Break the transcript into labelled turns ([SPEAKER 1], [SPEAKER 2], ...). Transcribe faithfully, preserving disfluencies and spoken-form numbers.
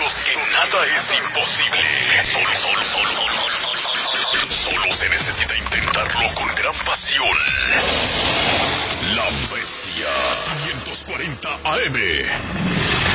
[SPEAKER 1] los que nada es imposible. Solo, solo, solo, solo, solo, solo se necesita intentarlo con gran pasión. La Bestia quinientos cuarenta A M.